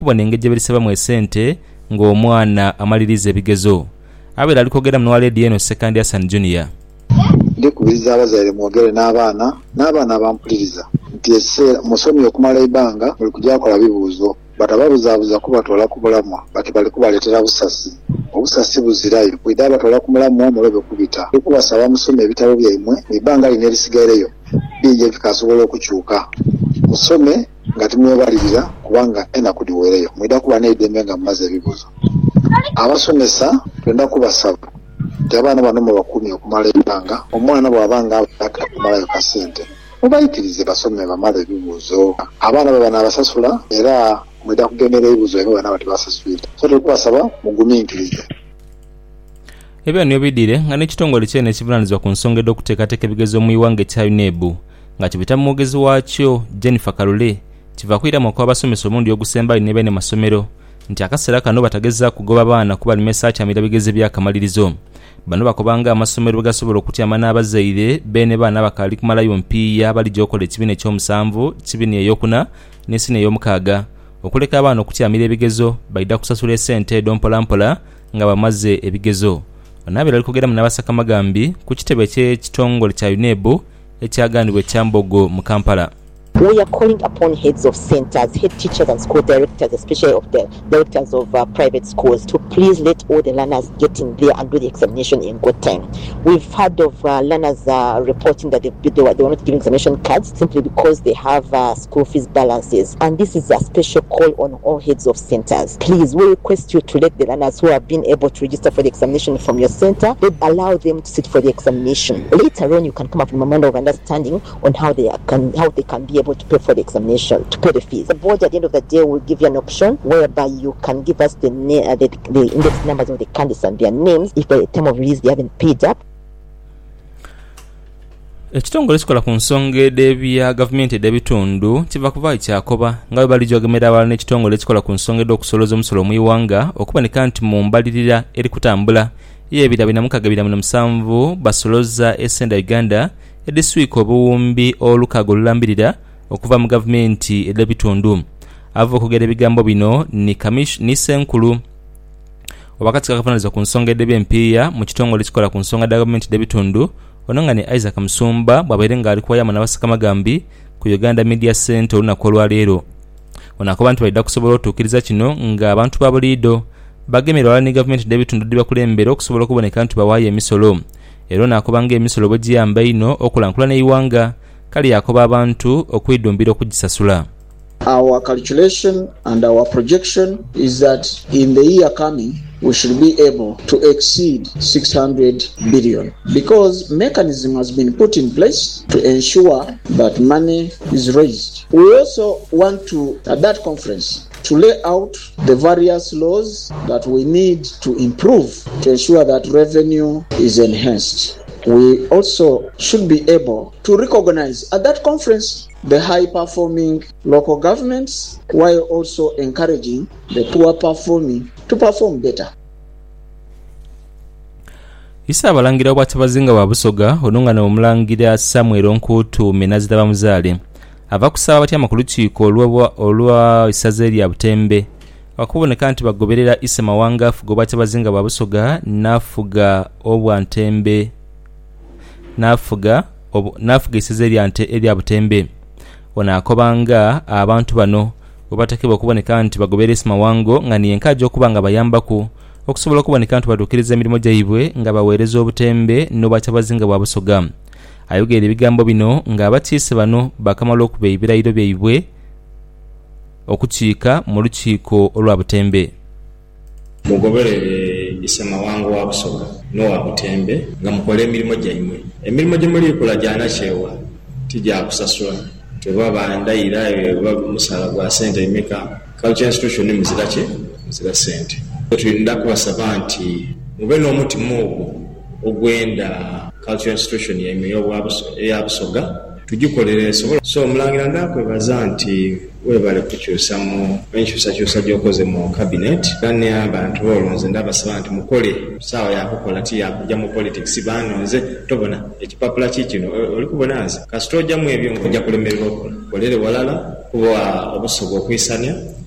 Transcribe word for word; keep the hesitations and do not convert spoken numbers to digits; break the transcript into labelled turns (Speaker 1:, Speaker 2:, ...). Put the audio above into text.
Speaker 1: kubona engejje berisabamu esente ng'omwana amaliriza ebigezo. Abeera alikogera mu Nwaledi eno Second Hassan Junior.
Speaker 2: Ndikubiriza abazaire mwogere n'abaana n'abaana abampuliriza nti ekiseera musomi okumala ebbanga buli kujja akola bibuuzo batababuzaabuza kubatwala ku mulamwa bati bali kubaleetera busasi obusasi buzirayo bwidde abatwala ku mulamwa omulobe kubita likubasaba musome ebitabo byammwe ebbanga lino erisigareyo bijja bikasobola okukyuka musome nga timwebalirira kubanga enaku diweereyo mwidda kuba n'eddembe nga mumaze ebibuuzo. Abasomesa twenda kubasaba nti abaana bano mubakuumye okumala ebbanga omwana bw'abanga akumalayo kasente mubayitirize basome bamala ebibuuzo. Abaana bwe banaabasasula era mwidda kugemera ebibuuzo ebyo bana bati basasulira so tukubasaba mugumiikirize.
Speaker 1: Ebyo niyo bidire nga n'ekitongole kyene ekivunaanyizibwa ku nsonga ed'okuteekateeka ebigezo mu iwanga ekya U N E B nga kibita mu mwogezi waakyo Jennifer Kalule kiva kwiramu kw'abasomesa omulundi ogusemba alina bene masomero nti akaseera kano batageza kugoba baana kuba limesa kyamira bigeze byakamalirizo. Bano bakobanga amasomero bwe gasobola okutyama n'abazaire bene baana bakaali kumalayo mpiiya balijja okukola ekibiina ekyomusanvu kibiina eyokuna n'ensiina ey'omukaaga okuleka abaana okutyamira ebigezo bayidda kusasula esente edompolampola nga bamaze ebigezo. Onaabeera alikogeramu n'Abasaka Magambi ku kitebe ky'ekitongole kya U N E B ekyagandibwa ekyambogo mu Kampala.
Speaker 3: We are calling upon heads of centers, head teachers and school directors, especially of the directors of uh, private schools, to please let all the learners get in there and do the examination in good time. We've heard of uh, learners uh, reporting that they, they, were, they were not giving examination cards simply because they have uh, school fees balances. And this is a special call on all heads of centers. Please, we request you to let the learners who have been able to register for the examination from your center, allow them to sit for the examination. Later on, you can come up with a memorandum of understanding on how they are, can how they can be able to pay for the examination, to pay the fees. The board at the end of the day will give you an option whereby you can give us the, na- uh, the, the index numbers of the candidates and their names if by the time of release they haven't paid up.
Speaker 1: Ekitongole kikola ku nsonga ed'ebya gavumenti ed'ebitundu kiva kuva ekyakoba nga bwe balijogemera abalala n'ekitongole ekikola ku nsonga ed'okusolooza omusolo mu iwanga okuboneka nti mu mbalirira eri kutambula y'ebira bina mukaaga bina mu musanvu basoloza essenda Uganda ediswiika obuwumbi olukaaga olulambirira okuva mu gavumenti ed'ebitundu. Ava okugera ebigambo bino ni kaminisita enkulu obakati kakavunaanyizibwa ku nsonga ed'ebyempiiya mu kitongole ekikola ku nsonga dda gavumenti ed'ebitundu ono nga ne Isaac Musumba bw'abaire ng'ali kuwayama n'Abasaka Magambi ku Uganda Media Center olunaku olwaleero. Ono akoba nti balidda kusobola otuukiriza kino ng'abantu ba buliido bagemerwa wala ne gavumenti ed'ebitundu ddi bakulembera okusobola okuboneka nti bawaayo emisolo. Era n'akoba ng'emisolo bwe giyamba ino okulankulana eiwanga kale yakoba abantu okwidumbira okugisasula.
Speaker 4: Our calculation and our projection is that in the year coming we should be able to exceed six hundred billion because mechanism has been put in place to ensure that money is raised. We also want to, at that conference, to lay out the various laws that we need to improve to ensure that revenue is enhanced. We also should be able to recognize at that conference the high-performing local governments while also encouraging the poor-performing to perform better.
Speaker 1: Isa abalangira obwatabazinga bwa Busoga onongana omulangira Samuel Onkutu Menazida bamuzaale ava kusaba batyama ku lukiiko olwa olwa isaze lya Butembe wakuboneka nti bagoberera Issa Mawanga afuga obwatabazinga bwa Busoga nafuga obwantembe nafuga obu nafuga isaze lya ante elya Butembe. Ona akobanga abantu bano obatakebwa okuboneka nti bagoberera Issa Mawango nga ni enkaji okubanga bayambaku okusobola okuboneka nti batuukiriza emirimu gyabwe nga baweereza obutembe n'obwatabazinga bwa Busoga. Ayogera ebigambo bino ng'abatiise bano bakamala okuba ebirayiro byaibwe okukiika mu lukiiko olwa Butembe.
Speaker 5: Mugoberere Issa Mawango wa Busoga n'owa Butembe nga mukola emirimu gyammwe. Emirimu gye muli kola gyana kyewa tijja kusasula tebaba ndayira eba musala gwa sente emeka culture institution muzira ki muzira sente. Tulinda kubasaba nti mube n'omutima ogwo ogwenda culture institution ya Busoga tugikolere esobola. So mulangira ndakwebaza nti webale kukyusa mu enkyusakyusa gy'okoze mu cabinet kandi abantu bolonze ndabasaba nti mukole sawa yakukola ti yakujja mu politics banonze tobona ekipapula kikino oli kubonanza kasito ojja mu ebyo ng'ojja kulemererwa okukola kolere walala kuba Obusoga okwisanya